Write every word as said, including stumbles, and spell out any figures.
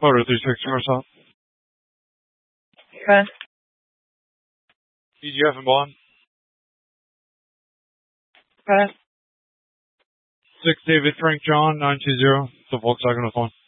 Photo three six North. Okay. E G F and Bond. Okay. six David Frank John nine two zero. The Volkswagen with one.